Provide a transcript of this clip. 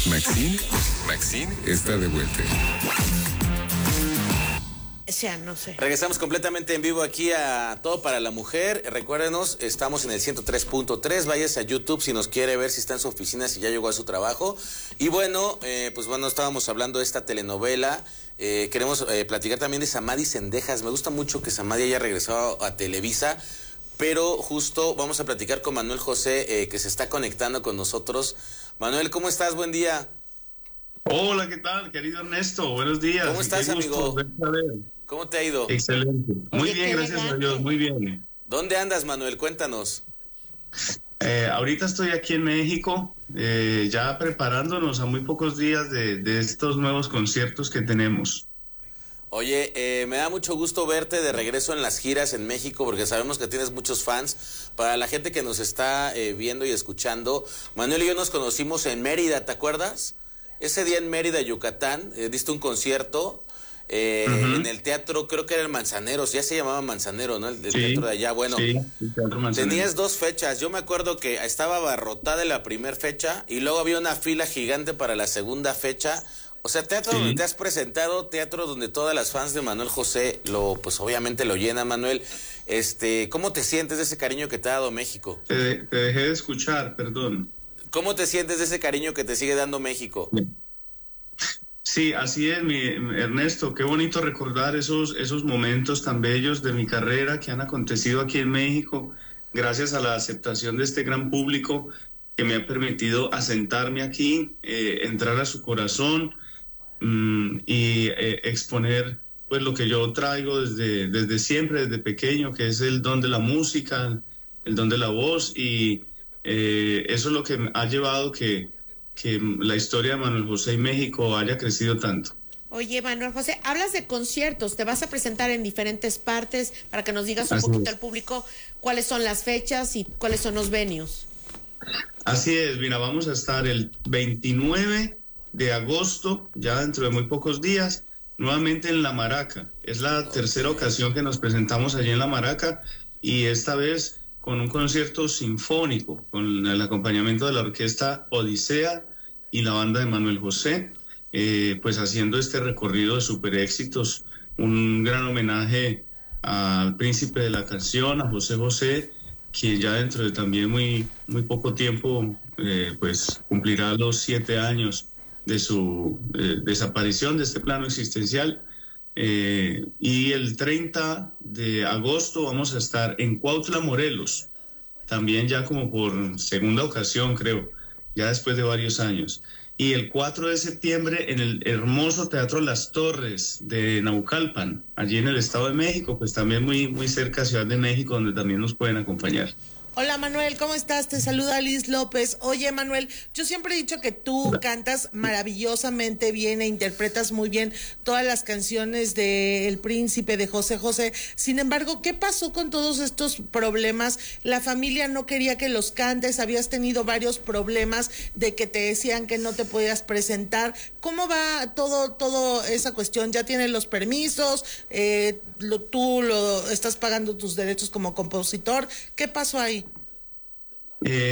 Maxine está de vuelta. No sé. Regresamos completamente en vivo aquí a Todo para la Mujer. Recuérdenos, estamos en el 103.3. Váyase a YouTube si nos quiere ver, si está en su oficina, si ya llegó a su trabajo. Y bueno, estábamos hablando de esta telenovela. Queremos platicar también de Samadhi Cendejas. Me gusta mucho que Samadhi haya regresado a Televisa, pero justo vamos a platicar con Manuel José, que se está conectando con nosotros. Manuel, ¿cómo estás? Buen día. Hola, ¿qué tal, querido Ernesto? Buenos días. ¿Cómo estás, amigo? ¿Cómo te ha ido? Excelente. Muy Oye, bien, gracias a Dios, muy bien. ¿Dónde andas, Manuel? Cuéntanos. Ahorita estoy aquí en México, ya preparándonos a muy pocos días de estos nuevos conciertos que tenemos. Oye, me da mucho gusto verte de regreso en las giras en México, porque sabemos que tienes muchos fans. Para la gente que nos está viendo y escuchando, Manuel y yo nos conocimos en Mérida, ¿te acuerdas? Ese día en Mérida, Yucatán, diste un concierto en el teatro, creo que era el Manzanero, ya se llamaba Manzanero, ¿no? El teatro de allá. Bueno, sí, el Teatro Manzanero. Tenías dos fechas. Yo me acuerdo que estaba abarrotada la primera fecha y luego había una fila gigante para la segunda fecha. O sea, teatro donde te has presentado, teatro donde todas las fans de Manuel José pues obviamente lo llenan, Manuel. ¿Cómo te sientes de ese cariño que te ha dado México? Te dejé de escuchar, perdón. ¿Cómo te sientes de ese cariño que te sigue dando México? Sí, así es, mi Ernesto. Qué bonito recordar esos momentos tan bellos de mi carrera que han acontecido aquí en México, gracias a la aceptación de este gran público que me ha permitido asentarme aquí, entrar a su corazón y exponer pues lo que yo traigo desde siempre, desde pequeño, que es el don de la música, el don de la voz, y eso es lo que ha llevado que la historia de Manuel José y México haya crecido tanto. Oye, Manuel José, hablas de conciertos, te vas a presentar en diferentes partes para que nos digas un poquito al público cuáles son las fechas y cuáles son los venues. Así es, mira, vamos a estar el 29 de agosto, ya dentro de muy pocos días, nuevamente en La Maraca. Es la tercera ocasión que nos presentamos allí en La Maraca, y esta vez con un concierto sinfónico, con el acompañamiento de la orquesta Odisea y la banda de Manuel José, pues haciendo este recorrido de super éxitos, un gran homenaje al príncipe de la canción, a José José, quien ya dentro de también muy poco tiempo, pues cumplirá los 7 años de su desaparición de este plano existencial. Y el 30 de agosto vamos a estar en Cuautla, Morelos, también ya como por segunda ocasión, creo, ya después de varios años. Y el 4 de septiembre en el hermoso Teatro Las Torres de Naucalpan, allí en el Estado de México, pues también muy cerca a Ciudad de México, donde también nos pueden acompañar. Hola, Manuel, ¿cómo estás? Te saluda Liz López. Oye, Manuel, yo siempre he dicho que tú cantas maravillosamente bien e interpretas muy bien todas las canciones de El Príncipe, de José José. Sin embargo, ¿qué pasó con todos estos problemas? La familia no quería que los cantes, habías tenido varios problemas de que te decían que no te podías presentar. ¿Cómo va todo esa cuestión? ¿Ya tienes los permisos? ¿Tú estás pagando tus derechos como compositor? ¿Qué pasó ahí?